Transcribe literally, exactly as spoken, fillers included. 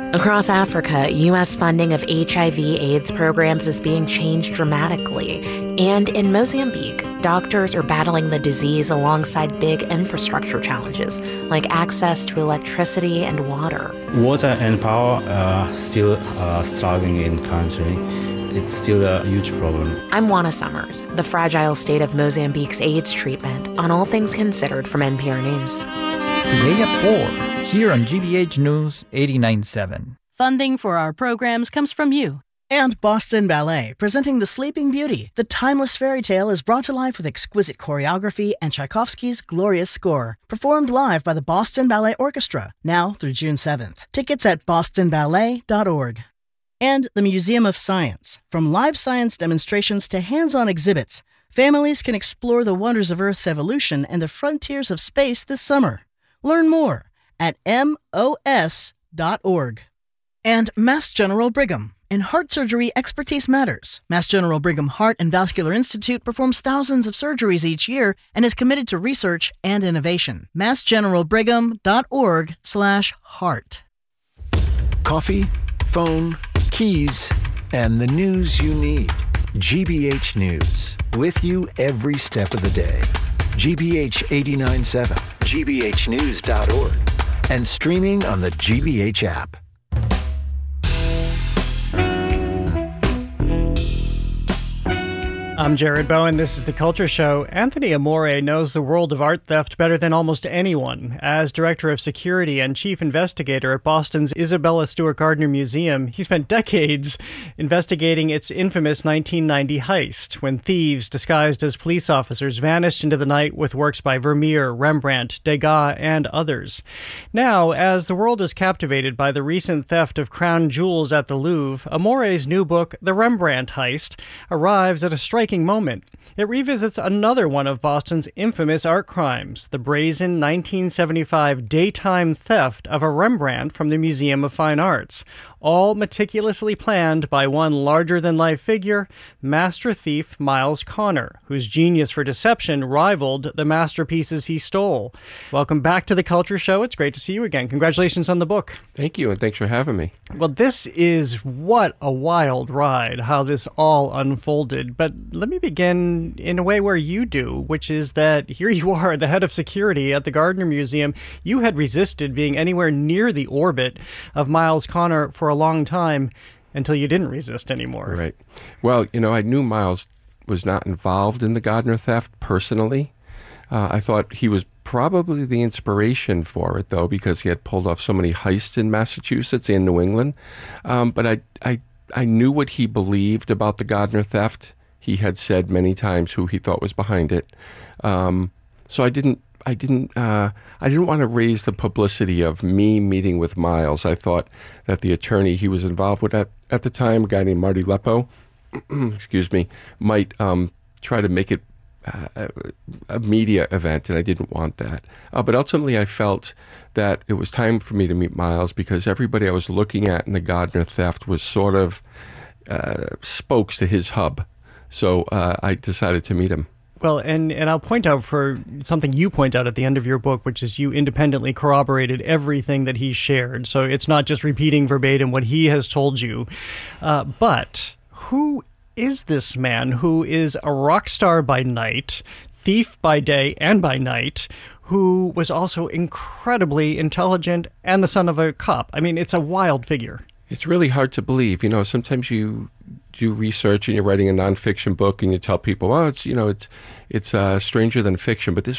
Across Africa, U S funding of H I V/AIDS programs is being changed dramatically. And in Mozambique, doctors are battling the disease alongside big infrastructure challenges, like access to electricity and water. Water and power are still uh, struggling in the country. It's still a huge problem. I'm Juana Summers, the fragile state of Mozambique's AIDS treatment, on All Things Considered from N P R News. Today at four, here on G B H News eighty-nine point seven. Funding for our programs comes from you. And Boston Ballet, presenting The Sleeping Beauty. The timeless fairy tale is brought to life with exquisite choreography and Tchaikovsky's glorious score. Performed live by the Boston Ballet Orchestra, now through June seventh. Tickets at boston ballet dot org. And the Museum of Science. From live science demonstrations to hands-on exhibits, families can explore the wonders of Earth's evolution and the frontiers of space this summer. Learn more at M O S dot org. And Mass General Brigham. In heart surgery, expertise matters. Mass General Brigham Heart and Vascular Institute performs thousands of surgeries each year and is committed to research and innovation. mass general brigham dot org slash heart. Coffee, phone, keys, and the news you need. G B H News, with you every step of the day. G B H eighty-nine point seven, G B H news dot org, and streaming on the G B H app. I'm Jared Bowen. This is The Culture Show. Anthony Amore knows the world of art theft better than almost anyone. As Director of Security and Chief Investigator at Boston's Isabella Stewart Gardner Museum, he spent decades investigating its infamous nineteen ninety heist, when thieves disguised as police officers vanished into the night with works by Vermeer, Rembrandt, Degas, and others. Now, as the world is captivated by the recent theft of crown jewels at the Louvre, Amore's new book, The Rembrandt Heist, arrives at a striking moment. It revisits another one of Boston's infamous art crimes, the brazen nineteen seventy-five daytime theft of a Rembrandt from the Museum of Fine Arts, all meticulously planned by one larger-than-life figure, master thief Miles Connor, whose genius for deception rivaled the masterpieces he stole. Welcome back to The Culture Show. It's great to see you again. Congratulations on the book. Thank you, and thanks for having me. Well, this is what a wild ride, how this all unfolded. But let me begin in a way where you do, which is that here you are, the head of security at the Gardner Museum. You had resisted being anywhere near the orbit of Miles Connor for a long time until you didn't resist anymore. Right. Well, you know, I knew Miles was not involved in the Gardner theft personally. Uh, I thought he was probably the inspiration for it, though, because he had pulled off so many heists in Massachusetts and New England. Um, but I, I, I knew what he believed about the Gardner theft. He had said many times who he thought was behind it. Um, so I didn't, I didn't, uh, I didn't want to raise the publicity of me meeting with Miles. I thought that the attorney he was involved with at, at the time, a guy named Marty Leppo, excuse me, might um, try to make it uh, a media event, and I didn't want that. Uh, but ultimately, I felt that it was time for me to meet Miles because everybody I was looking at in the Gardner theft was sort of uh, spokes to his hub. So uh, I decided to meet him. Well, and, and I'll point out for something you point out at the end of your book, which is you independently corroborated everything that he shared. So it's not just repeating verbatim what he has told you. Uh, but who is this man who is a rock star by night, thief by day and by night, who was also incredibly intelligent and the son of a cop? I mean, it's a wild figure. It's really hard to believe. You know, sometimes you do research and you're writing a nonfiction book and you tell people, well, it's, you know, it's it's uh, stranger than fiction. But this